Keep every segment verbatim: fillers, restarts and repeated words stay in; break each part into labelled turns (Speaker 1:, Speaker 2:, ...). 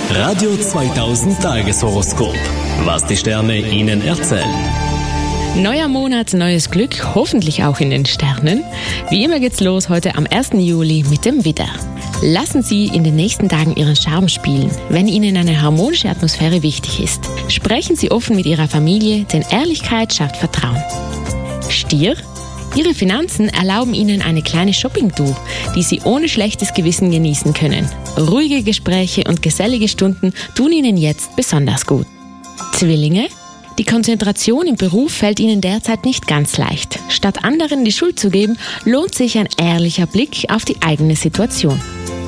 Speaker 1: Radio zweitausend Tageshoroskop. Was die Sterne Ihnen erzählen.
Speaker 2: Neuer Monat, neues Glück, hoffentlich auch in den Sternen. Wie immer geht's los heute am ersten Juli mit dem Widder. Lassen Sie in den nächsten Tagen Ihren Charme spielen, wenn Ihnen eine harmonische Atmosphäre wichtig ist. Sprechen Sie offen mit Ihrer Familie, denn Ehrlichkeit schafft Vertrauen. Stier: Ihre Finanzen erlauben Ihnen eine kleine Shoppingtour, die Sie ohne schlechtes Gewissen genießen können. Ruhige Gespräche und gesellige Stunden tun Ihnen jetzt besonders gut. Zwillinge: Die Konzentration im Beruf fällt Ihnen derzeit nicht ganz leicht. Statt anderen die Schuld zu geben, lohnt sich ein ehrlicher Blick auf die eigene Situation.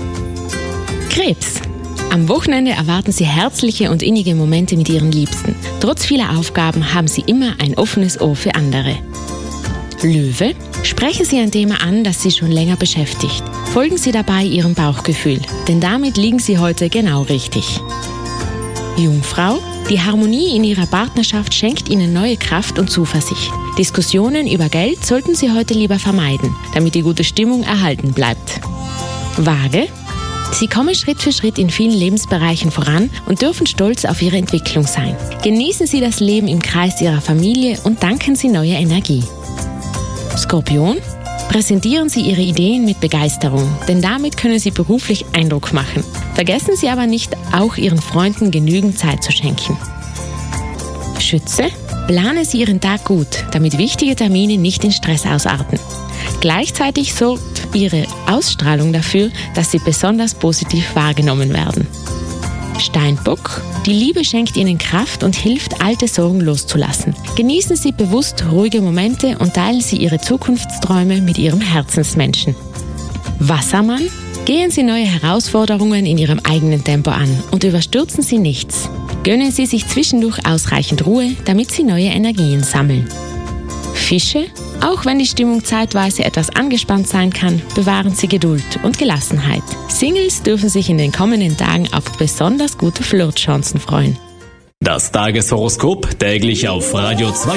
Speaker 2: Krebs: Am Wochenende erwarten Sie herzliche und innige Momente mit Ihren Liebsten. Trotz vieler Aufgaben haben Sie immer ein offenes Ohr für andere. Löwe: Sprechen Sie ein Thema an, das Sie schon länger beschäftigt. Folgen Sie dabei Ihrem Bauchgefühl, denn damit liegen Sie heute genau richtig. Jungfrau: Die Harmonie in Ihrer Partnerschaft schenkt Ihnen neue Kraft und Zuversicht. Diskussionen über Geld sollten Sie heute lieber vermeiden, damit die gute Stimmung erhalten bleibt. Waage: Sie kommen Schritt für Schritt in vielen Lebensbereichen voran und dürfen stolz auf Ihre Entwicklung sein. Genießen Sie das Leben im Kreis Ihrer Familie und tanken Sie neue Energie. Skorpion: Präsentieren Sie Ihre Ideen mit Begeisterung, denn damit können Sie beruflich Eindruck machen. Vergessen Sie aber nicht, auch Ihren Freunden genügend Zeit zu schenken. Schütze: Plane Sie Ihren Tag gut, damit wichtige Termine nicht in Stress ausarten. Gleichzeitig sorgt Ihre Ausstrahlung dafür, dass Sie besonders positiv wahrgenommen werden. Steinbock: Die Liebe schenkt Ihnen Kraft und hilft, alte Sorgen loszulassen. Genießen Sie bewusst ruhige Momente und teilen Sie Ihre Zukunftsträume mit Ihrem Herzensmenschen. Wassermann: Gehen Sie neue Herausforderungen in Ihrem eigenen Tempo an und überstürzen Sie nichts. Gönnen Sie sich zwischendurch ausreichend Ruhe, damit Sie neue Energien sammeln. Fische: Auch wenn die Stimmung zeitweise etwas angespannt sein kann, bewahren Sie Geduld und Gelassenheit. Singles dürfen sich in den kommenden Tagen auf besonders gute Flirtchancen freuen.
Speaker 1: Das Tageshoroskop täglich auf Radio zwei.